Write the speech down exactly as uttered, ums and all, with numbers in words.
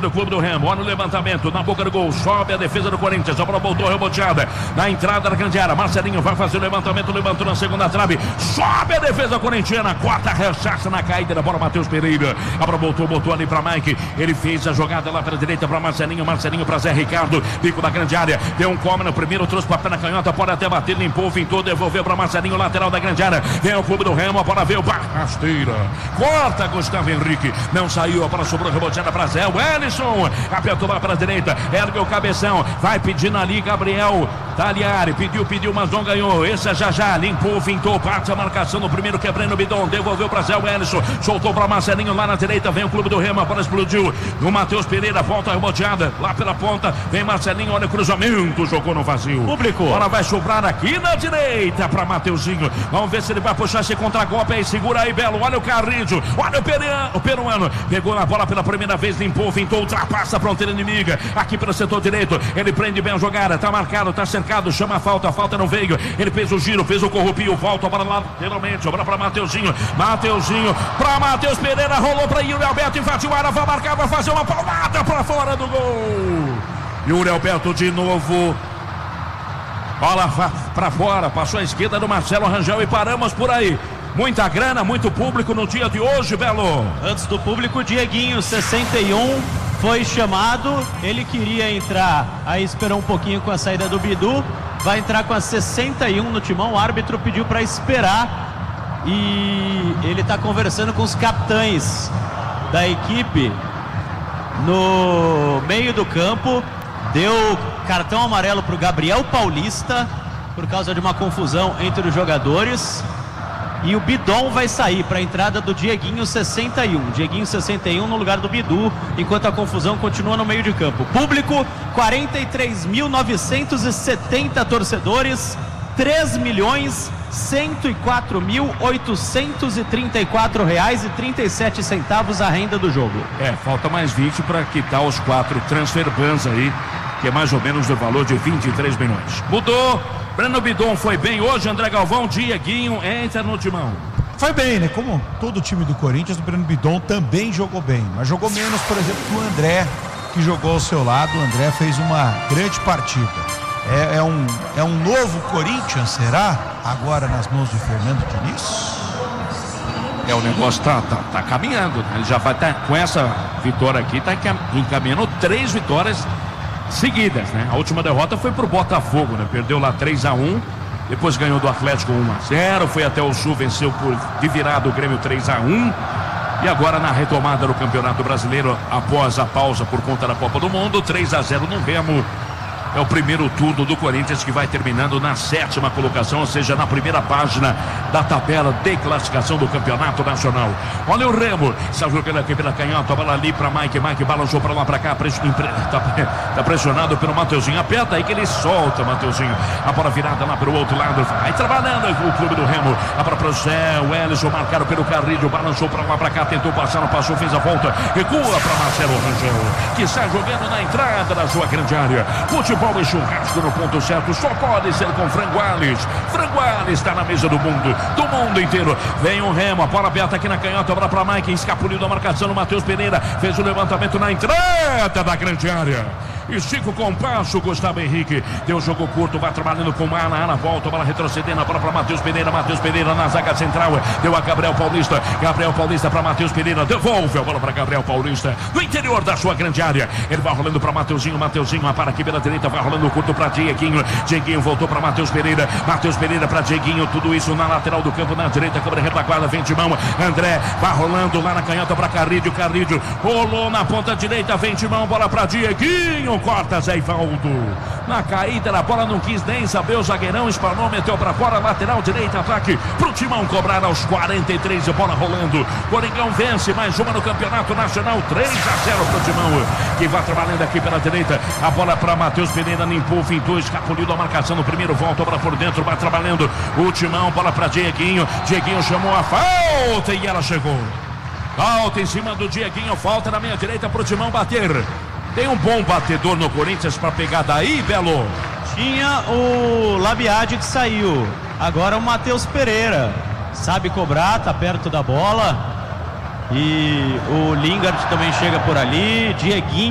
do Clube do Remo. Olha o levantamento na boca do gol. Sobe a defesa do Corinthians. A bola voltou reboteada na entrada da grande área. Marcelinho vai fazer o levantamento. Levantou na segunda trave. Sobe a defesa corintiana. Quarta rechaça na caída da bola. Matheus Pereira. A bola voltou, botou ali para Mike. Ele fez a jogada lá para a direita para Marcelinho. Marcelinho para Zé Ricardo. Bico da grande área. Deu um come no primeiro. Trouxe para a perna canhota. Pode até bater. Limpou, fintou. Devolveu para Marcelinho. Lateral da grande área. Vem o Clube do Remo. A bola veio. Rasteira. Corta Gustavo Henrique. Não saiu. A bola sobrou reboteada para Zé. Wellington. Apertou lá para a direita. Ergue o cabeção. Vai pedindo ali Gabriel Tagliari. Pediu, pediu, mas não ganhou. Esse é já já. Limpou, fintou. Parte a marcação no primeiro. Quebrando o bidon. Devolveu para Zé Wellington. Soltou para Marcelinho lá na direita. Vem o Clube do Remo. A bola explodiu. No Matheus Pereira. Volta reboteada. Lá pela ponta. Vem Marcelinho. Olha o cruzamento. Jogou no vazio. Público. Bola vai sobrar aqui na direita para Mateuzinho. Vamos ver se ele vai puxar esse contra-golpe aí. Segura aí, Belo. Olha o Carrijo. Olha o peruano. O peruano. Pegou na bola pela primeira vez. Limpou, fintou. Ultrapassa a fronteira inimiga. Aqui pelo setor direito. Ele prende bem a jogada. Tá marcado, tá cercado. Chama a falta. A falta não veio. Ele fez o giro, fez o corrupio. Volta a bola lá lateralmente. A bola para Mateuzinho. Mateuzinho para Matheus Pereira. Rolou para Yuri Alberto. Invadiu a área. Vai marcar. Vai fazer uma palmada para fora do gol. Yuri Alberto de novo. Bola para fora. Passou a esquerda do Marcelo Rangel e paramos por aí. Muita grana, muito público no dia de hoje, Belo. Antes do público, Dieguinho, sessenta e um, foi chamado. Ele queria entrar, aí esperou um pouquinho com a saída do Bidu. Vai entrar com a sessenta e um no timão. O árbitro pediu para esperar. E ele está conversando com os capitães da equipe no meio do campo. Deu cartão amarelo para o Gabriel Paulista por causa de uma confusão entre os jogadores. E o Bidon vai sair para a entrada do Dieguinho, sessenta e um. Dieguinho, sessenta e um, no lugar do Bidu, enquanto a confusão continua no meio de campo. Público, quarenta e três mil novecentos e setenta torcedores, três milhões cento e quatro mil oitocentos e trinta e quatro reais e trinta e sete centavos a renda do jogo. É, falta mais vinte para quitar os quatro transfer bans aí, que é mais ou menos do valor de vinte e três milhões. Mudou. Breno Bidon foi bem hoje. André Galvão. Dieguinho entra no timão. Foi bem, né? Como todo o time do Corinthians, o Breno Bidon também jogou bem, mas jogou menos, por exemplo, que o André, que jogou ao seu lado. O André fez uma grande partida. É, é, um, é um novo Corinthians, será? Agora nas mãos de Fernando Diniz? É, o negócio tá, tá, tá caminhando, né? Ele já vai estar tá, com essa vitória aqui, tá encaminhando três vitórias seguidas, né? A última derrota foi pro Botafogo, né? Perdeu lá três a um, depois ganhou do Atlético um a zero, foi até o Sul, venceu por de virada o Grêmio três a um. E agora na retomada do Campeonato Brasileiro, após a pausa por conta da Copa do Mundo, três a zero no Remo. É o primeiro turno do Corinthians que vai terminando na sétima colocação, ou seja, na primeira página da tabela de classificação do Campeonato Nacional. Olha o Remo, saiu pela equipe da canhota, a bola ali para Mike, Mike balançou para lá, para cá, tá, tá pressionado pelo Mateuzinho, aperta aí que ele solta, Mateuzinho, a bola virada lá para o outro lado, vai trabalhando o Clube do Remo, a bola para o Zé Wellington, marcado pelo Carrilho, balançou para lá, para cá, tentou passar, não passou, fez a volta, recua para Marcelo Rangel, que sai jogando na entrada da sua grande área. Futebol e churrasco no ponto certo, só pode ser com Franguales. Franguales está na mesa do mundo, do mundo inteiro. Vem o Remo, a bola aberta aqui na canhota, a bola para Mike, escapuliu da marcação no Matheus Pereira, fez o levantamento na entrada da grande área. Estica o compasso, Gustavo Henrique. Deu jogo curto, vai trabalhando com Ana. Ana volta, a bola retrocedendo, a bola para Matheus Pereira. Matheus Pereira na zaga central. Deu a Gabriel Paulista. Gabriel Paulista para Matheus Pereira. Devolve a bola para Gabriel Paulista. No interior da sua grande área. Ele vai rolando para Mateuzinho. Mateuzinho para aqui pela direita. Vai rolando curto para Dieguinho. Dieguinho voltou para Matheus Pereira. Matheus Pereira para Dieguinho. Tudo isso na lateral do campo, na direita. Câmara retaguarda, vem de mão. André vai rolando lá na canhota para Carrídio. Carrídio rolou na ponta direita. Vem de mão. Bola para Dieguinho. Corta Zé Ivaldo. Na caída da bola não quis nem saber o zagueirão. Espanou, meteu para fora. Lateral direita. Ataque pro Timão cobrar aos quarenta e três. A bola rolando. Coringão vence mais uma no Campeonato Nacional. três a zero pro Timão. Que vai trabalhando aqui pela direita. A bola para Matheus Pereira. Limpou, fintou, escapuliu da marcação no primeiro. Volta para por dentro. Vai trabalhando o Timão. Bola para Dieguinho. Dieguinho chamou a falta e ela chegou. Falta em cima do Dieguinho. Falta na meia direita pro Timão bater. Tem um bom batedor no Corinthians para pegar daí, Belo? Tinha o Labiade que saiu. Agora o Matheus Pereira. Sabe cobrar, tá perto da bola. E o Lingard também chega por ali. Dieguinho.